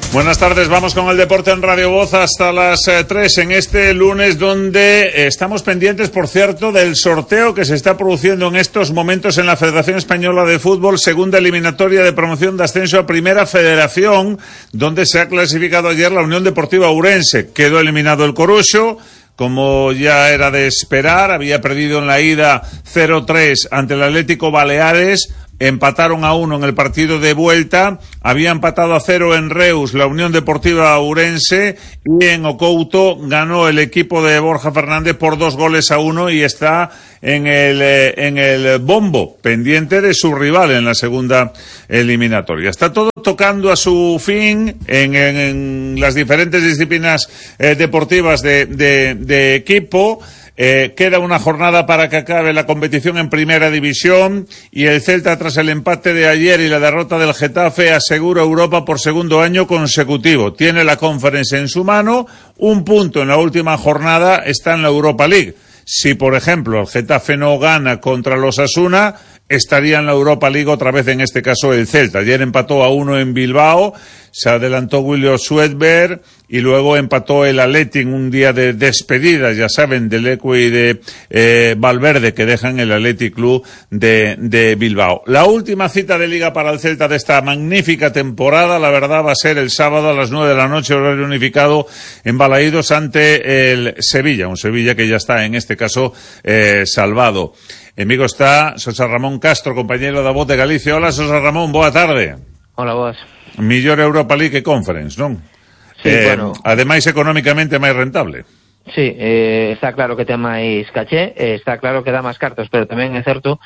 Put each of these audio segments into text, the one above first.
Buenas tardes, vamos con el deporte en Radio Voz hasta las 3 en este lunes, donde estamos pendientes, por cierto, del sorteo que se está produciendo en estos momentos en la Federación Española de Fútbol, segunda eliminatoria de promoción de ascenso a Primera Federación, donde se ha clasificado ayer la Unión Deportiva Ourense. Quedó eliminado el Coruxo, como ya era de esperar, había perdido en la ida 0-3 ante el Atlético Baleares. Empataron a 1 en el partido de vuelta, había empatado a 0 en Reus la Unión Deportiva Ourense, y en Ocouto ganó el equipo de Borja Fernández por 2-1 y está en el bombo, pendiente de su rival en la segunda eliminatoria. Está todo tocando a su fin en las diferentes disciplinas deportivas de equipo. Queda una jornada para que acabe la competición en Primera División, y el Celta, tras el empate de ayer y la derrota del Getafe, asegura Europa por segundo año consecutivo. Tiene la Conference en su mano, un punto en la última jornada está en la Europa League. Si, por ejemplo, el Getafe no gana contra los Asuna, estaría en la Europa League otra vez, en este caso el Celta. Ayer empató a 1 en Bilbao, se adelantó William Swedberg, y luego empató el Athletic, un día de despedida, ya saben, del Ecu y de Valverde, que dejan el Athletic Club de Bilbao. La última cita de Liga para el Celta de esta magnífica temporada, la verdad, va a ser el sábado a las 9 de la noche, horario unificado, en Balaídos, ante el Sevilla, un Sevilla que ya está, en este caso, salvado. Amigo, está José Ramón Castro, compañero da Voz de Galicia. Hola, José Ramón, boa tarde. Hola, boas. Mellor Europa League que Conference, non? Sí, bueno. Ademais, económicamente máis rentable. Sí, está claro que ten máis caché, está claro que dá máis cartas, pero tamén é certo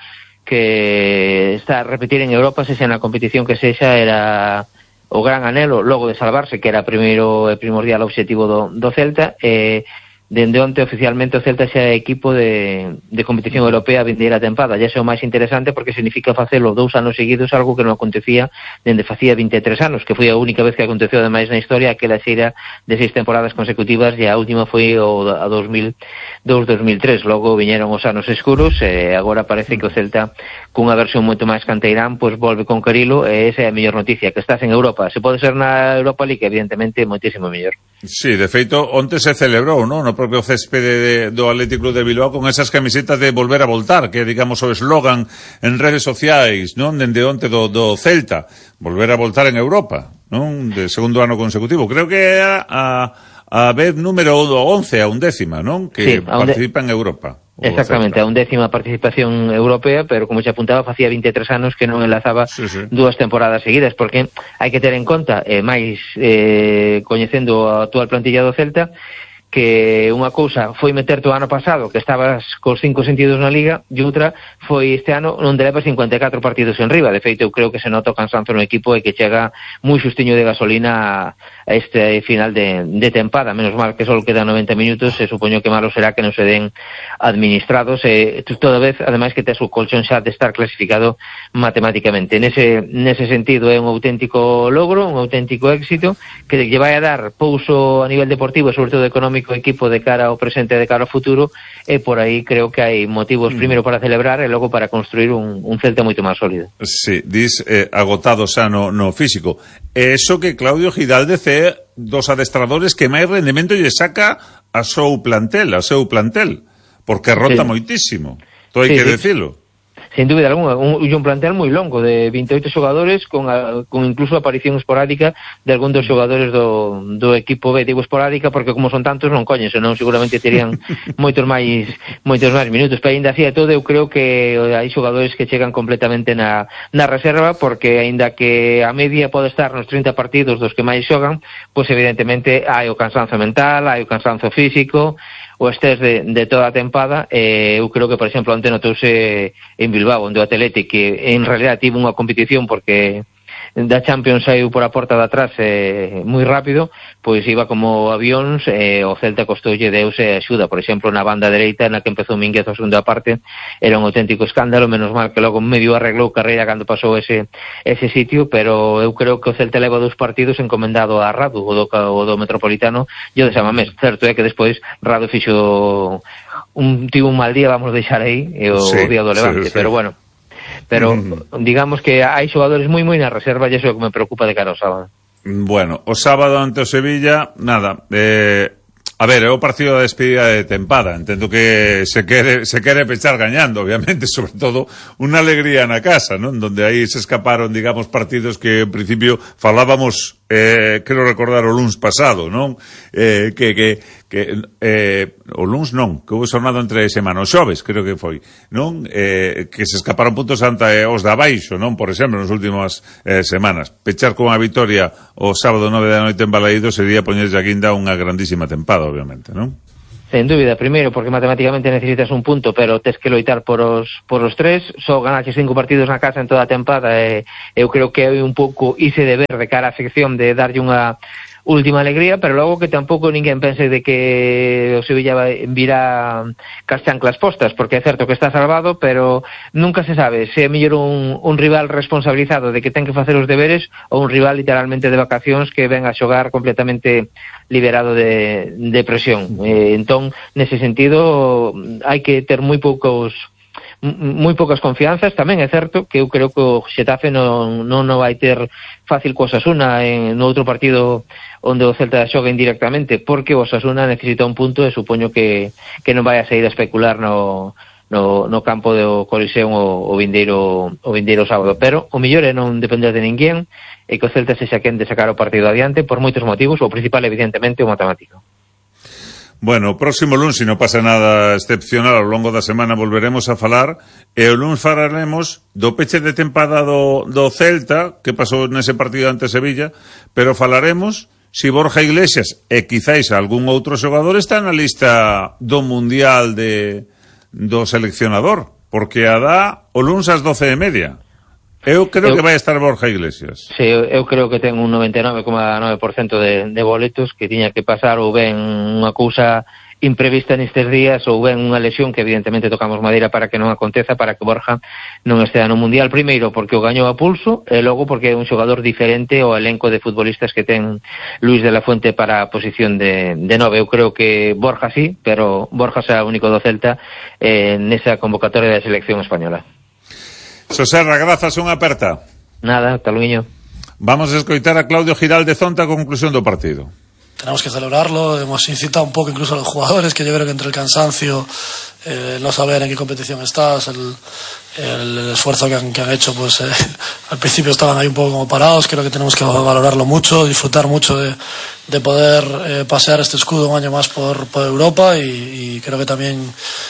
que está a repetir en Europa, se xa na competición que sexa, era o gran anhelo logo de salvarse, que era primeiro e primordial obxectivo do Celta. Dende onte oficialmente o Celta xa é equipo de competición europea a vindeira tempada. Ya é o máis interesante, porque significa facelo 2 anos seguidos, algo que non acontecía dende facía 23 anos, que foi a única vez que aconteceu ademais na historia, aquela xeira de 6 temporadas consecutivas, e a última foi a 2002-2003. Logo viñeron os anos escuros, e agora parece que o Celta, cunha versión moito máis canteirán, pois volve con Carilo, e esa é a mellor noticia, que estás en Europa. Se pode ser na Europa League, evidentemente, moitísimo mellor. Sí, de feito, onte se celebrou, non? No propio céspede do Atlético Club de Bilbao, con esas camisetas de volver a voltar, que digamos o eslogan en redes sociais, non? Dende onte do Celta, volver a voltar en Europa, non? De segundo ano consecutivo. Creo que é a vez número 11, a 11ª, non? Que sí, participa en Europa. Exactamente, a 11ª participación europea, pero como xa apuntaba, facía 23 anos que non enlazaba dúas temporadas seguidas, porque hai que ter en conta, máis coñecendo a actual plantilla do Celta, que unha cousa foi meterte o ano pasado, que estabas cos 5 sentidos na Liga, e outra foi este ano onde leva 54 partidos en riba. De feito, eu creo que se nota o cansanzo no equipo e que chega moi xustiño de gasolina a este final de tempada. Menos mal que só quedan 90 minutos, e supoño que malo será que non se den administrados, e toda vez, ademais, que tes o colchón xa de estar clasificado matemáticamente. Nese sentido é un auténtico logro, un auténtico éxito, que lle vai a dar pouso a nivel deportivo e sobre todo económico o equipo de cara ao presente e de cara ao futuro, e por aí creo que hai motivos primeiro para celebrar e logo para construir un Celta moito máis sólido. Sí, dis agotado xa no físico. Eso que Claudio Gidálvez é dos adestradores que máis rendemento lle saca a seu plantel, porque rota moitísimo. Todo hai que decilo. Sin dúbida alguna, un plantel moi longo, de 28 xogadores, con incluso aparición esporádica de algún dos xogadores do equipo B. Digo esporádica porque como son tantos non coñen, senón seguramente terían moitos máis minutos, pero ainda así a todo eu creo que hai xogadores que chegan completamente na reserva, porque ainda que a media pode estar nos 30 partidos dos que máis xogan, pois evidentemente hai o cansanzo mental, hai o cansanzo físico, o estrés de toda a tempada. Eu creo que, por exemplo, onte notouse en Bilbao, onde o Athletic, que en realidad tivo unha competición porque da Champions saiu por a porta de atrás moi rápido, pois iba como avións, o Celta costoulle deuse axuda. Por exemplo, na banda dereita, na que empezou Mínguez a segunda parte, era un auténtico escándalo, menos mal que logo medio arreglou carreira cando pasou ese sitio, pero eu creo que o Celta leva 2 partidos encomendado a Radu, o do Metropolitano, e o de Samamés. Certo é que despois Radu fixo tivo un mal día, vamos deixar aí, o día do Levante, pero bueno. Pero digamos que hai xogadores moi na reserva, e iso é o que me preocupa de cara ao sábado. Bueno, o sábado ante o Sevilla, nada, a ver, é o partido da despedida de tempada. Entendo que se quere pechar gañando, obviamente, sobre todo unha alegría na casa, non? Donde aí se escaparon, digamos, partidos que en principio falábamos, quero recordar o luns pasado, non? O luns non, que houve xornada entre semana, o xoves, creo que foi, non? Que se escaparon puntos ante os da baixo, non? Por exemplo, nas últimas semanas. Pechar con a vitoria o sábado 9 da noite en Balaídos sería poñerlle a guinda unha grandísima tempada, obviamente, non? Sen dúbida, primeiro porque matemáticamente necesitas un punto, pero tes que loitar por os tres. Só ganaches 5 partidos na casa en toda a tempada, e eu creo que hai un pouco ese deber de cara á afección de darlle unha última alegría, pero logo que tampouco ninguén pense de que o Sevilla virá cas chanclas postas, porque é certo que está salvado, pero nunca se sabe se é mellor un rival responsabilizado de que ten que facer os deberes ou un rival literalmente de vacacións que ven a xogar completamente liberado de presión. Entón, nese sentido, hai que ter moi poucas confianzas. Tamén é certo que eu creo que o Xetafe non vai ter fácil co Osasuna no outro partido onde o Celta xoga indirectamente, porque o Osasuna necesita un punto, e supoño que non vai a sair a especular no campo do Coliseo o vindeiro sábado. Pero o mellor é non depender de ninguén, e que o Celta se quen de sacar o partido adiante por moitos motivos, o principal evidentemente o matemático. Bueno, o próximo lunes, se non pasa nada excepcional, ao longo da semana volveremos a falar, e o lunes falaremos do peche de tempada do Celta, que pasou nese partido ante Sevilla, pero falaremos si Borja Iglesias e quizáis algún outro xogador está na lista do Mundial do seleccionador, porque a dá o lunes ás 12:30. Eu creo que vai estar Borja Iglesias. Sí, eu creo que ten un 99,9% de boletos, que tiña que pasar ou ben unha cousa imprevista nestes días ou ben unha lesión que evidentemente tocamos madeira para que non aconteza, para que Borja non estea no Mundial. Primeiro porque o gañou a pulso, e logo porque é un xogador diferente ao elenco de futbolistas que ten Luis de la Fuente para a posición de 9. Eu creo que Borja sí, pero Borja será o único do Celta nesa convocatoria da selección española. Xoserra, grazas, unha aperta. Nada, hasta luego. Vamos a escoitar a Claudio Giral de Zonta a conclusión do partido. Tenemos que celebrarlo, hemos incitado un poco incluso a los jugadores, que yo creo que entre el cansancio, no saber en qué competición estás, el esfuerzo que han hecho, pues al principio estaban ahí un poco como parados. Creo que tenemos que valorarlo mucho, disfrutar mucho de poder pasear este escudo un año más por Europa, y creo que también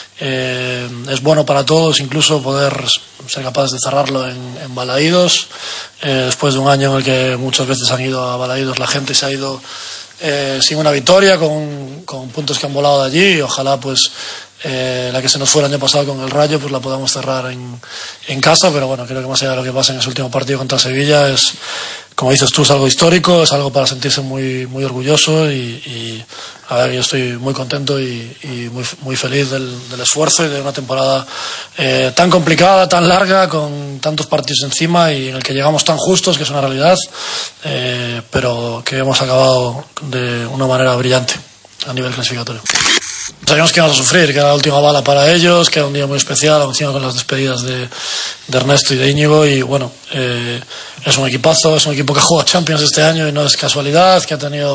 es bueno para todos incluso poder ser capaces de cerrarlo en Balaídos, después de un año en el que muchas veces han ido a Balaídos, la gente se ha ido sin una victoria, con puntos que han volado de allí, y ojalá pues la que se nos fue el año pasado con el Rayo pues la podamos cerrar en casa. Pero bueno, creo que más allá de lo que pasa en ese último partido contra Sevilla, es, como dices tú, es algo histórico, es algo para sentirse muy, muy orgulloso, y a ver, yo estoy muy contento y muy feliz del esfuerzo y de una temporada tan complicada, tan larga, con tantos partidos encima, y en el que llegamos tan justos, que es una realidad, pero que hemos acabado de una manera brillante a nivel clasificatorio. Sabíamos que íbamos a sufrir, que era la última bala para ellos, que era un día muy especial, encima con las despedidas de Ernesto y de Íñigo, y bueno, es un equipazo, es un equipo que juega Champions este año y no es casualidad, que ha tenido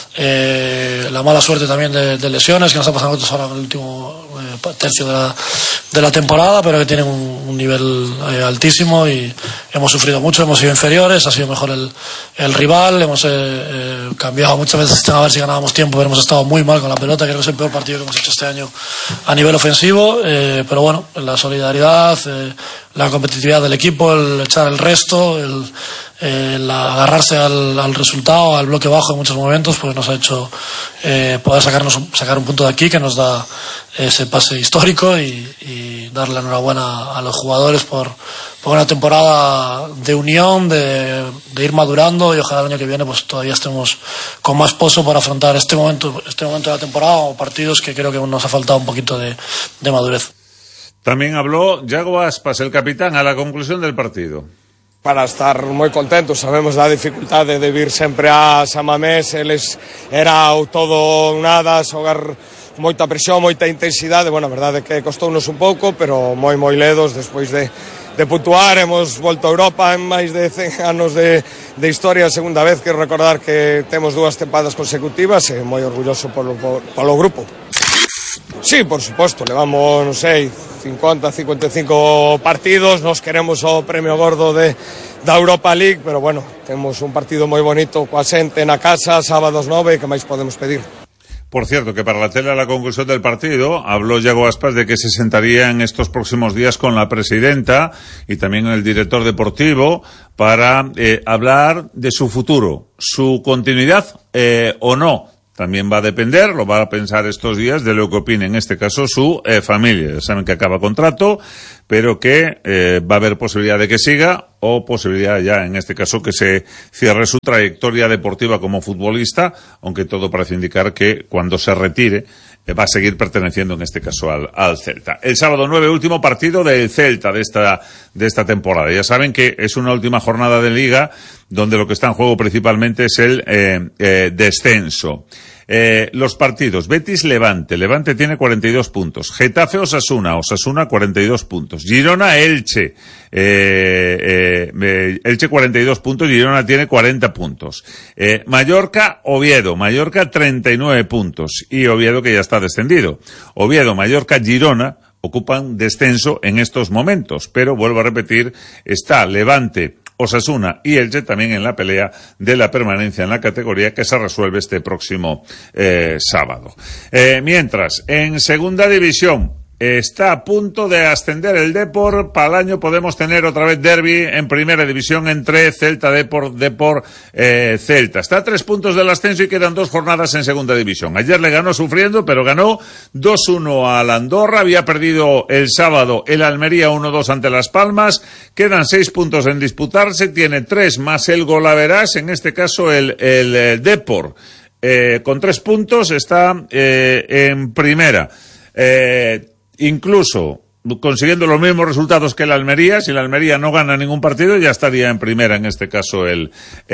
la mala suerte también de lesiones, que nos ha pasado a nosotros ahora en el último tercio de la temporada, pero que tienen un nivel altísimo, y hemos sufrido mucho, hemos sido inferiores, ha sido mejor el rival, hemos cambiado muchas veces a ver si ganábamos tiempo, pero hemos estado muy mal con la pelota. Creo que es el peor partido que hemos hecho este año a nivel ofensivo, pero bueno, la solidaridad, la competitividad del equipo, el echar el resto, el agarrarse al resultado, al bloque bajo en muchos momentos, pues nos ha hecho poder sacar un punto de aquí que nos da ese pase histórico, y darle la enhorabuena a los jugadores por una temporada de unión, de ir madurando, y ojalá el año que viene pues todavía estemos con más pozo para afrontar este momento de la temporada, o partidos que creo que nos ha faltado un poquito de madurez. También habló Yago Aspas, el capitán, a la conclusión del partido. Para estar moi contentos, sabemos da dificultade de vir sempre a San Mamés, eles era o todo nada, xogar moita presión, moita intensidade. Bueno, a verdade é que costounos un pouco, pero moi ledos despois de puntuar. Hemos volto a Europa en máis de 100 anos de historia, a segunda vez. Quero recordar que temos 2 tempadas consecutivas e moi orgulloso polo grupo. Sí, por suposto, levamos, non sei, 50, 55 partidos, nos queremos o premio gordo da Europa League, pero bueno, temos un partido moi bonito coa xente na casa, sábados 9, que máis podemos pedir? Por cierto, que para la tele a la conclusión del partido habló Yago Aspas de que se sentaría en estos próximos días con la presidenta y también el director deportivo para hablar de su futuro, su continuidad o no. También va a depender, lo va a pensar estos días, de lo que opine en este caso su familia. Ya saben que acaba contrato, pero que va a haber posibilidad de que siga o posibilidad ya, en este caso, que se cierre su trayectoria deportiva como futbolista, aunque todo parece indicar que cuando se retire va a seguir perteneciendo en este caso al Celta. El sábado 9, último partido del Celta de esta temporada. Ya saben que es una última jornada de Liga donde lo que está en juego principalmente es el descenso. Los partidos: Betis-Levante. Levante tiene 42 puntos. Getafe-Osasuna. Osasuna 42 puntos. Girona-Elche. Elche 42 puntos. Girona tiene 40 puntos. Mallorca-Oviedo. Mallorca 39 puntos. Y Oviedo, que ya está descendido. Oviedo, Mallorca, Girona ocupan descenso en estos momentos. Pero vuelvo a repetir, está Levante, Osasuna y Elche también en la pelea de la permanencia en la categoría, que se resuelve este próximo sábado. Mientras, en segunda división está a punto de ascender el Depor. Para el año podemos tener otra vez derbi en primera división entre Celta Celta. Está a 3 puntos del ascenso y quedan 2 jornadas en segunda división. Ayer le ganó sufriendo, pero ganó 2-1 al Andorra. Había perdido el sábado el Almería 1-2 ante Las Palmas. Quedan 6 puntos en disputarse. Tiene 3 más el golaverás, en este caso el Depor. Con 3 puntos está en primera. Incluso consiguiendo los mismos resultados que el Almería, si el Almería no gana ningún partido, ya estaría en primera, en este caso el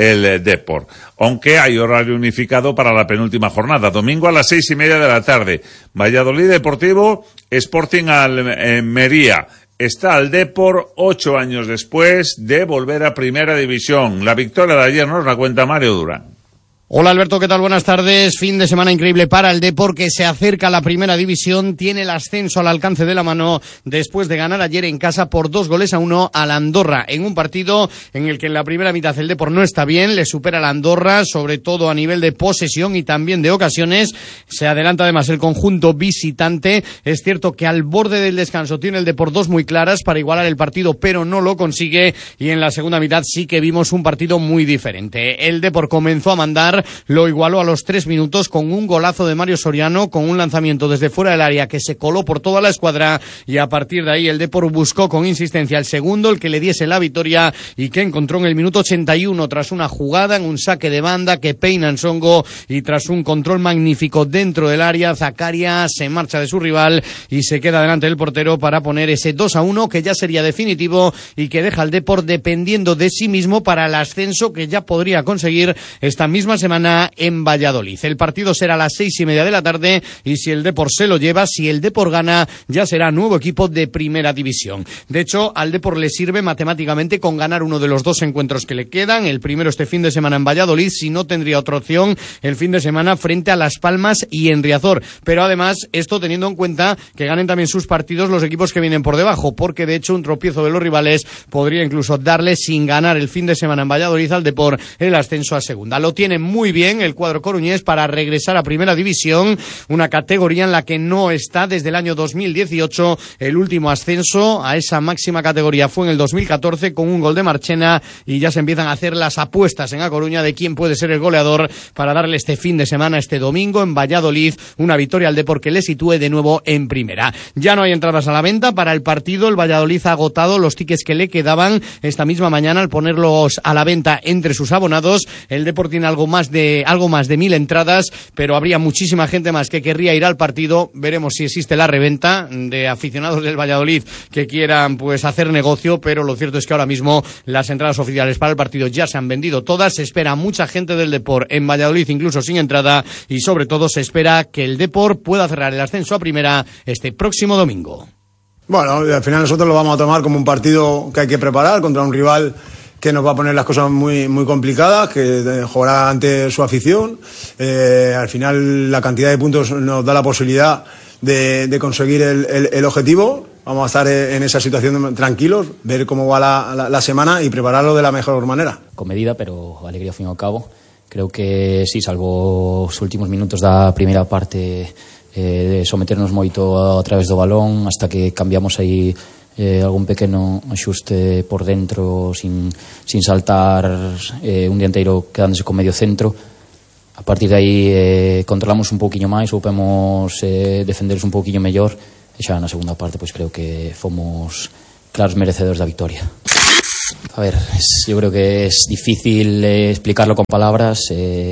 Depor. Aunque hay horario unificado para la penúltima jornada, domingo a las 6:30 de la tarde. Valladolid Deportivo, Sporting Almería. Está el Depor 8 años después de volver a primera división. La victoria de ayer nos la cuenta Mario Durán. Hola Alberto, ¿qué tal? Buenas tardes. Fin de semana increíble para el Depor, que se acerca a la primera división, tiene el ascenso al alcance de la mano después de ganar ayer en casa por 2-1 al Andorra, en un partido en el que en la primera mitad el Depor no está bien, le supera al Andorra, sobre todo a nivel de posesión y también de ocasiones. Se adelanta además el conjunto visitante. Es cierto que al borde del descanso tiene el Depor 2 muy claras para igualar el partido, pero no lo consigue, y en la segunda mitad sí que vimos un partido muy diferente. El Depor comenzó a mandar, lo igualó a los 3 minutos con un golazo de Mario Soriano, con un lanzamiento desde fuera del área que se coló por toda la escuadra, y a partir de ahí el Depor buscó con insistencia el segundo, el que le diese la victoria, y que encontró en el minuto 81 tras una jugada en un saque de banda que peina en Songo, y tras un control magnífico dentro del área, Zakaria se marcha de su rival y se queda delante del portero para poner ese 2-1 que ya sería definitivo y que deja al Depor dependiendo de sí mismo para el ascenso que ya podría conseguir esta misma semana en Valladolid. El partido será a las 6:30 de la tarde, y si el Depor se lo lleva, si el Depor gana, ya será nuevo equipo de primera división. De hecho, al Depor le sirve matemáticamente con ganar uno de los 2 encuentros que le quedan. El primero este fin de semana en Valladolid, si no tendría otra opción el fin de semana frente a Las Palmas y en Riazor. Pero además, esto teniendo en cuenta que ganen también sus partidos los equipos que vienen por debajo, porque de hecho un tropiezo de los rivales podría incluso darle, sin ganar el fin de semana en Valladolid, al Depor el ascenso a segunda. Lo tiene muy bien el cuadro coruñés para regresar a primera división, una categoría en la que no está desde el año 2018. El último ascenso a esa máxima categoría fue en el 2014 con un gol de Marchena, y ya se empiezan a hacer las apuestas en A Coruña de quién puede ser el goleador para darle este fin de semana, este domingo en Valladolid, una victoria al Depor que le sitúe de nuevo en primera. Ya no hay entradas a la venta para el partido. El Valladolid ha agotado los tickets que le quedaban esta misma mañana al ponerlos a la venta entre sus abonados. El Depor tiene algo más de 1.000 entradas, pero habría muchísima gente más que querría ir al partido. Veremos si existe la reventa de aficionados del Valladolid que quieran pues hacer negocio, pero lo cierto es que ahora mismo las entradas oficiales para el partido ya se han vendido todas. Se espera mucha gente del Depor en Valladolid, incluso sin entrada, y sobre todo se espera que el Depor pueda cerrar el ascenso a primera este próximo domingo. Bueno, al final nosotros lo vamos a tomar como un partido que hay que preparar contra un rival que nos va a poner las cosas muy, muy complicadas, que jugará ante su afición. Al final la cantidad de puntos nos da la posibilidad de conseguir el objetivo. Vamos a estar en esa situación tranquilos, ver cómo va la semana y prepararlo de la mejor manera. Con medida, pero alegría ao fin e ao cabo. Creo que sí, salvo os últimos minutos da primeira parte, de someternos moito a través do balón, hasta que cambiamos aí algún pequeno axuste por dentro sin saltar, un dianteiro quedándose con medio centro. A partir de aí controlamos un pouquiño máis, soupemos defenderos un pouquiño mellor, e xa na segunda parte pois creo que fomos claros merecedores da victoria. A ver, yo creo que es difícil explicarlo con palabras.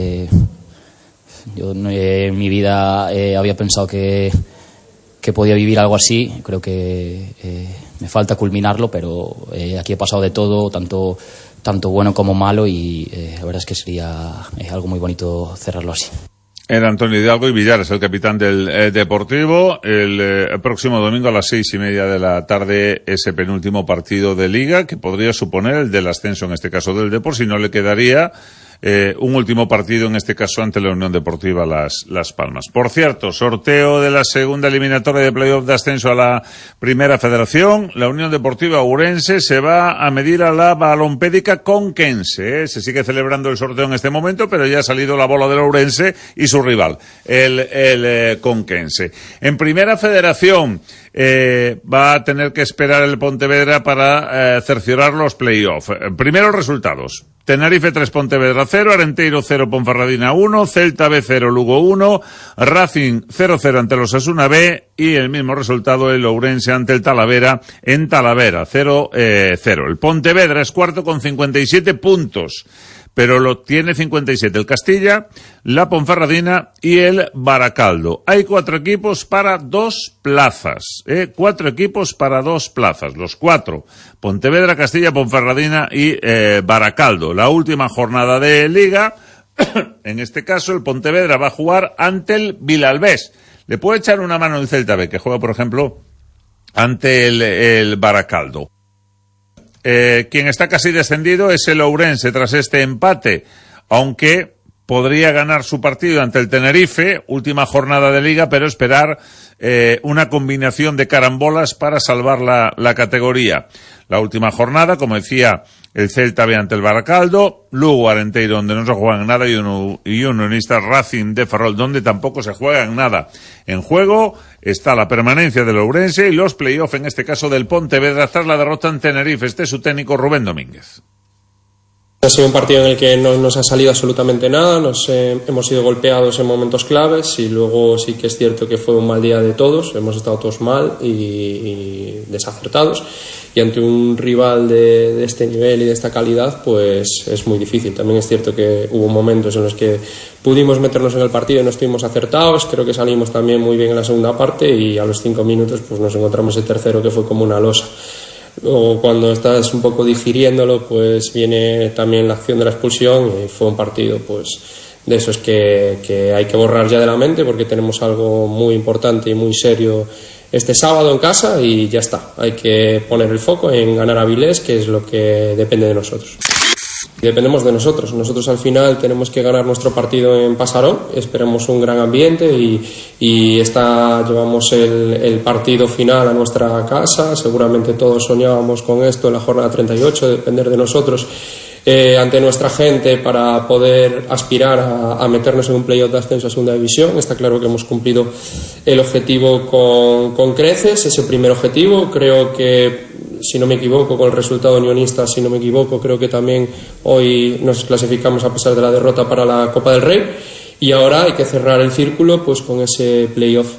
Yo en mi vida había pensado que podía vivir algo así. Creo que me falta culminarlo, pero aquí he pasado de todo, tanto bueno como malo, y la verdad es que sería algo muy bonito cerrarlo así. Era Antonio Hidalgo y Villares, el capitán del Deportivo. El próximo domingo a las 6:30 de la tarde, ese penúltimo partido de Liga, que podría suponer el del ascenso, en este caso del Depor, si no le quedaría un último partido, en este caso ante la Unión Deportiva Las Palmas. Por cierto, sorteo de la segunda eliminatoria de playoff de ascenso a la Primera Federación. La Unión Deportiva Ourense se va a medir a la Balompédica Conquense. Se sigue celebrando el sorteo en este momento, pero ya ha salido la bola del Ourense y su rival, el Conquense. En Primera Federación va a tener que esperar el Pontevedra para cerciorar los playoffs. Primero, resultados. Tenerife 3, Pontevedra 0, Arenteiro 0, Ponferradina 1, Celta B 0, Lugo 1, Racing 0-0 ante los Osasuna B, y el mismo resultado el Ourense ante el Talavera en Talavera 0-0. El Pontevedra es cuarto con 57 puntos, pero lo tiene 57 el Castilla, la Ponferradina y el Baracaldo. Hay 4 equipos para 2 plazas, 4 equipos para 2 plazas, los 4, Pontevedra, Castilla, Ponferradina y Baracaldo. La última jornada de Liga, en este caso el Pontevedra va a jugar ante el Vilalbés. Le puede echar una mano el Celta B, que juega, por ejemplo, ante el Baracaldo. Quien está casi descendido es el Ourense tras este empate, aunque podría ganar su partido ante el Tenerife, última jornada de Liga, pero esperar una combinación de carambolas para salvar la categoría. La última jornada, como decía, el Celta B ante el Baracaldo, Lugo, Arenteiro, donde no se juega en nada, y un unionista, Racing de Ferrol, donde tampoco se juega en nada. En juego está la permanencia del Ourense y los play-off, en este caso del Pontevedra, tras la derrota en Tenerife. Este es su técnico, Rubén Domínguez. Ha sido un partido en el que no nos ha salido absolutamente nada, hemos sido golpeados en momentos claves, y luego sí que es cierto que fue un mal día de todos, hemos estado todos mal y desacertados, y ante un rival de este nivel y de esta calidad pues es muy difícil. También es cierto que hubo momentos en los que pudimos meternos en el partido y no estuvimos acertados, creo que salimos también muy bien en la segunda parte, y a los 5 minutos pues nos encontramos el tercero, que fue como una losa. Luego, cuando estás un poco digiriéndolo, pues viene también la acción de la expulsión, y fue un partido pues de esos que hay que borrar ya de la mente, porque tenemos algo muy importante y muy serio este sábado en casa, y ya está. Hay que poner el foco en ganar a Avilés, que es lo que depende de nosotros. Dependemos de nosotros. Nosotros al final tenemos que ganar nuestro partido en Pasarón. Esperamos un gran ambiente y llevamos el partido final a nuestra casa. Seguramente todos soñábamos con esto en la jornada 38, depender de nosotros ante nuestra gente para poder aspirar a meternos en un playoff de ascenso a segunda división. Está claro que hemos cumplido el objetivo con creces, ese primer objetivo. Creo que, si no me equivoco, con el resultado unionista, si no me equivoco, creo que también hoy nos clasificamos a pesar de la derrota para la Copa del Rey, y ahora hay que cerrar el círculo pues con ese playoff.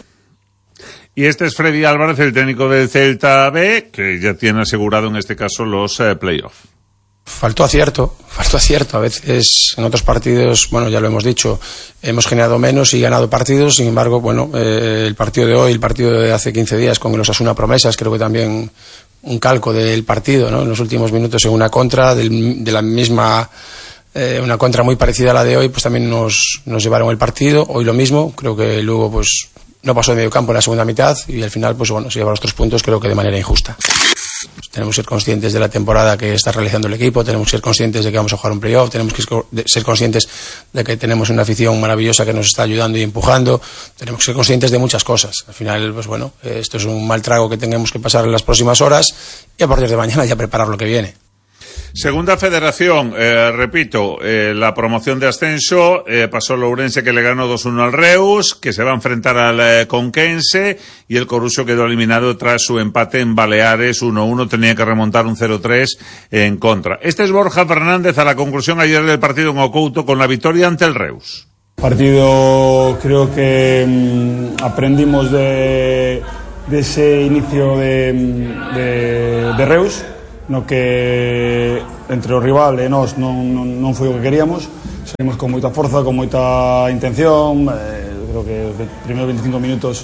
Y este es Freddy Álvarez, el técnico del Celta B, que ya tiene asegurado en este caso los playoffs. Faltó acierto. A veces en otros partidos, bueno, ya lo hemos dicho, hemos generado menos y ganado partidos. Sin embargo, bueno, el partido de hoy, el partido de hace 15 días con el Osasuna Promesas, creo que también un calco del partido, ¿no? En los últimos minutos, en una contra de la misma, una contra muy parecida a la de hoy, pues también nos llevaron el partido. Hoy lo mismo, creo que luego pues no pasó de medio campo en la segunda mitad y al final, pues bueno, se lleva los 3 puntos, creo que de manera injusta. Tenemos que ser conscientes de la temporada que está realizando el equipo, tenemos que ser conscientes de que vamos a jugar un playoff, tenemos que ser conscientes de que tenemos una afición maravillosa que nos está ayudando y empujando, tenemos que ser conscientes de muchas cosas. Al final, pues bueno, esto es un mal trago que tenemos que pasar en las próximas horas y a partir de mañana ya preparar lo que viene. Segunda Federación, repito, la promoción de ascenso, pasó el Ourense que le ganó 2-1 al Reus, que se va a enfrentar al Conquense, y el Coruso quedó eliminado tras su empate en Baleares 1-1, tenía que remontar un 0-3 en contra. Este es Borja Fernández a la conclusión ayer del partido en Ocouto con la victoria ante el Reus. Partido, creo que aprendimos de ese inicio de Reus, no que entre os rival e nós non foi o que queríamos. Saímos con moita forza, con moita intención, creo que os primeiros 25 minutos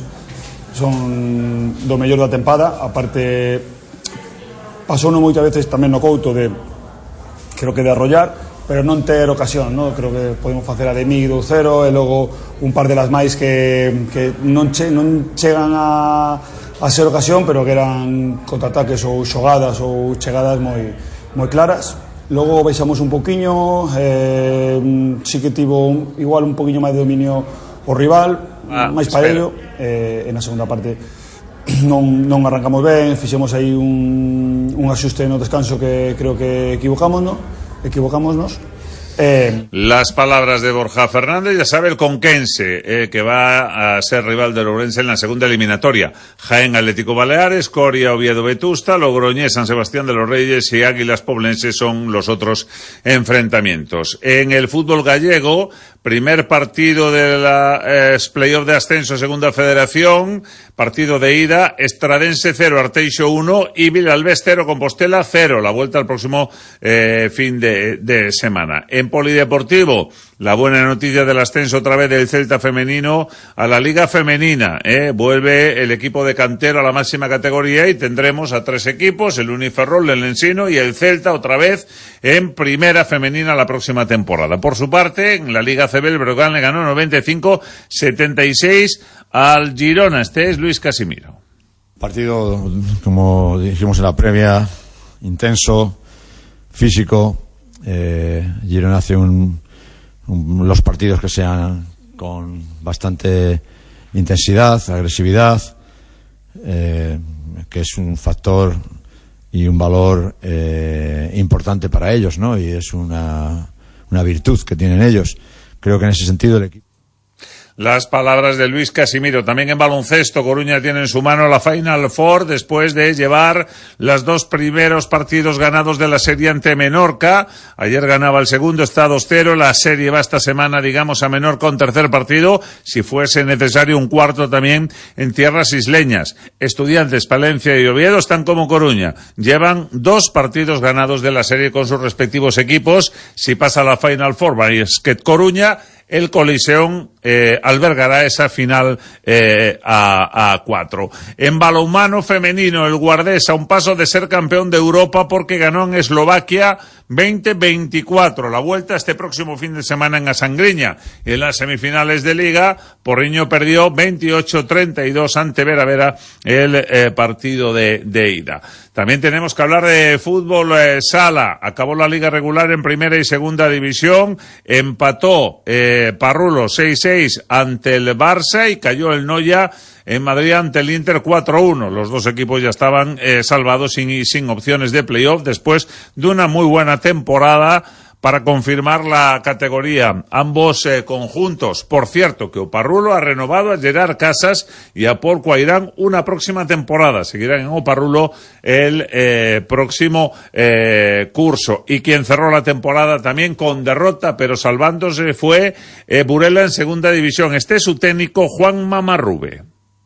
son do mellor da tempada. Aparte, pasounos moitas veces tamén no Couto de, creo que de arrollar, pero non ter ocasión, no? Creo que podemos facer a de Mig 2-0 e logo un par de las máis que non chegan a ser ocasión, pero que eran contraataques ou xogadas ou chegadas moi claras. Logo baixamos un poquinho, sí que tivo igual un poquinho máis de dominio o rival, máis parello, e na segunda parte non arrancamos ben, fixemos aí un axuste no descanso que creo que equivocámonos. Las palabras de Borja Fernández, ya sabe, el Conquense, que va a ser rival del Ourense en la segunda eliminatoria. Jaén Atlético Baleares, Coria Oviedo Vetusta, Logroñés San Sebastián de los Reyes y Águilas Poblense son los otros enfrentamientos. En el fútbol gallego, primer partido de la playoff de ascenso segunda federación, partido de ida, Estradense 0, Arteixo 1 y Vilalbés 0, Compostela 0, la vuelta al próximo fin de semana. En polideportivo, la buena noticia del ascenso otra vez del Celta femenino a la Liga Femenina, vuelve el equipo de cantera a la máxima categoría y tendremos a 3 equipos, el Uniferrol, el Ensino y el Celta otra vez en primera femenina la próxima temporada. Por su parte, en la Liga CB el Breogán le ganó 95-76 al Girona. Este es Luis Casimiro. Partido, como dijimos en la previa, intenso, físico. Girona hace los partidos que sean con bastante intensidad, agresividad, que es un factor y un valor importante para ellos, ¿no? Y es una virtud que tienen ellos. Creo que en ese sentido el equipo. Las palabras de Luis Casimiro. También en baloncesto, Coruña tiene en su mano la Final Four después de llevar los 2 primeros partidos ganados de la serie ante Menorca. Ayer ganaba el segundo, está 2-0. La serie va esta semana, digamos, a Menorca un tercer partido, si fuese necesario un cuarto también en tierras isleñas. Estudiantes, Palencia y Oviedo están como Coruña. Llevan 2 partidos ganados de la serie con sus respectivos equipos. Si pasa la Final Four, Basket Coruña, el Coliseum albergará esa final a 4. En balonmano femenino, el Guardés a un paso de ser campeón de Europa porque ganó en Eslovaquia 20-24. La vuelta este próximo fin de semana en Asangriña. En las semifinales de Liga, Porriño perdió 28-32 ante Vera el partido de ida. También tenemos que hablar de fútbol sala. Acabó la liga regular en primera y segunda división. Empató Parrulo 6-6 ante el Barça y cayó el Noya en Madrid ante el Inter 4-1. Los 2 equipos ya estaban salvados sin opciones de playoff después de una muy buena temporada para confirmar la categoría. Ambos conjuntos. Por cierto, que Oparrulo ha renovado a Gerard Casas y a Paul Cuairán una próxima temporada. Seguirán en Oparrulo el próximo curso. Y quien cerró la temporada también con derrota, pero salvándose, fue Burela en segunda división. Este es su técnico, Juan Mamarrube.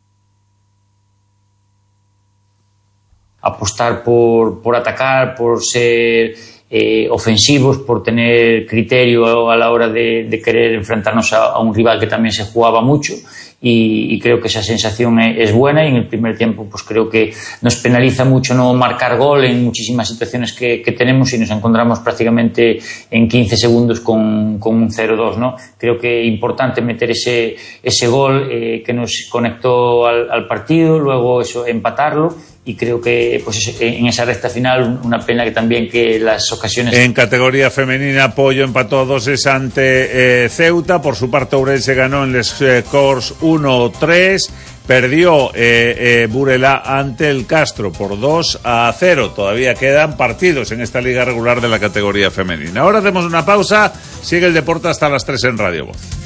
Apostar por atacar, por ser ofensivos, por tener criterio a la hora de querer enfrentarnos a un rival que también se jugaba mucho y creo que esa sensación es buena, y en el primer tiempo pues creo que nos penaliza mucho no marcar gol en muchísimas situaciones que tenemos, y nos encontramos prácticamente en 15 segundos con un 0-2, ¿no? Creo que es importante meter ese gol que nos conectó al partido, luego eso, empatarlo, y creo que pues en esa recta final una pena que también que las ocasiones. En categoría femenina, Pollo empató a 2 ante Ceuta. Por su parte, Ourense ganó en Les Corts 1-3. Perdió Burela ante el Castro por 2-0. Todavía quedan partidos en esta liga regular de la categoría femenina. Ahora hacemos una pausa. Sigue el deporte hasta las 3 en Radio Voz.